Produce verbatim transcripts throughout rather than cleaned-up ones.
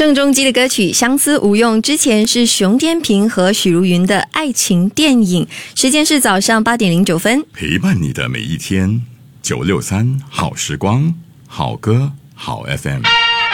郑中基的歌曲《相思无用》，之前是熊天平和许茹芸的爱情电影。时间是早上八点零九分， 陪伴你的每一天。九六三好时光，好歌好 F M。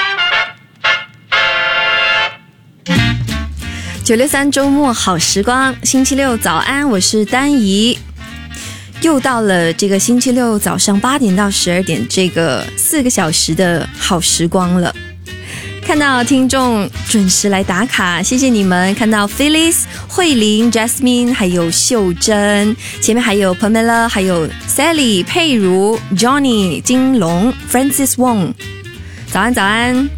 九六三周末好时光，星期六早安，我是丹怡。又到了这个星期六早上八点到十二点这个四个小时的好时光了。看到听众准时来打卡，谢谢你们。看到 Phyllis、慧玲、Jasmine 还有秀珍，前面还有 Pamela， 还有 Sally、佩如、Johnny、金龙、Francis Wong。早安早安。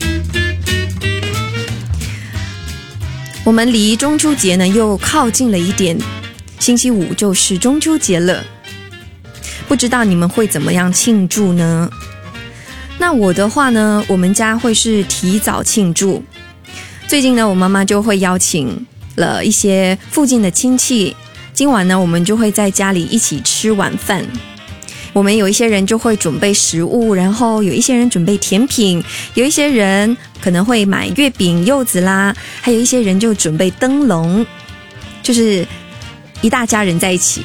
我们离中秋节呢又靠近了一点，星期五就是中秋节了，不知道你们会怎么样庆祝呢？那我的话呢，我们家会是提早庆祝。最近呢，我妈妈就会邀请了一些附近的亲戚，今晚呢，我们就会在家里一起吃晚饭。我们有一些人就会准备食物，然后有一些人准备甜品，有一些人可能会买月饼、柚子啦，还有一些人就准备灯笼，就是一大家人在一起。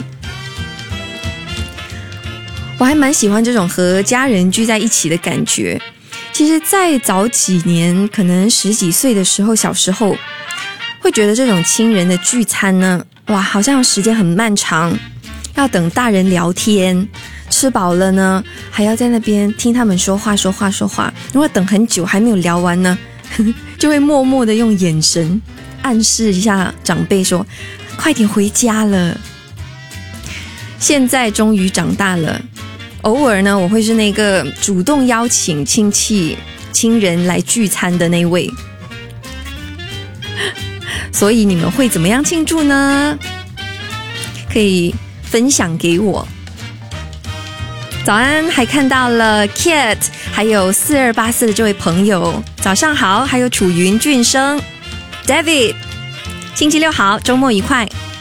我还蛮喜欢这种和家人聚在一起的感觉。其实在早几年，可能十几岁的时候，小时候会觉得这种亲人的聚餐呢，哇，好像时间很漫长，要等大人聊天，吃饱了呢还要在那边听他们说话说话说话，如果等很久还没有聊完呢，就会默默的用眼神暗示一下长辈说快点回家了。现在终于长大了，偶尔呢我会是那个主动邀请亲戚亲人来聚餐的那位。所以你们会怎么样庆祝呢？可以分享给我。早安，还看到了 Kate 还有四二八四的这位朋友，早上好。还有楚云、俊生、David， 星期六好，周末愉快。